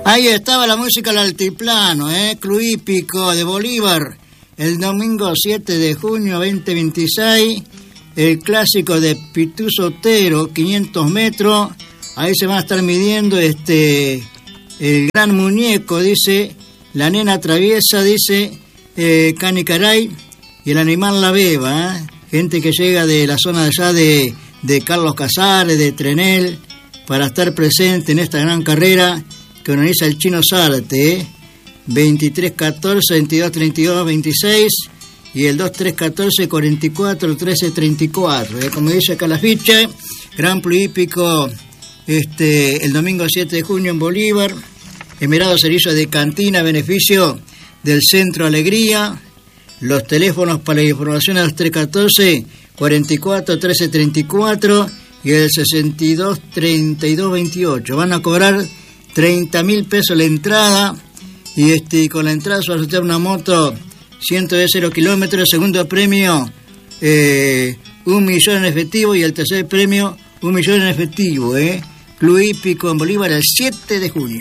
Ahí estaba la música al altiplano, Club Hípico de Bolívar, el domingo 7 de junio 2026, el clásico de Pituso Otero, 500 metros, ahí se va a estar midiendo el gran muñeco, dice, la nena traviesa, dice, Canicaray, y el animal La Beba, gente que llega de la zona de allá de Carlos Casares, de Trenel, para estar presente en esta gran carrera que organiza el Chino Sarte, 23-14, 22-32, 26, y el 2-3-14, 44, 13-34. Como dice acá la ficha, Gran Club Hípico, el domingo 7 de junio en Bolívar, esmerado servicio de cantina, beneficio del Centro Alegría. Los teléfonos para la información al 314, 44, 13-34 y el 62, 32, 28. Van a cobrar 30.000 pesos la entrada, y con la entrada se va a sortear una moto 110 kilómetros, segundo premio 1 millón en efectivo y el tercer premio 1 millón en efectivo, Club Hípico en Bolívar el 7 de junio.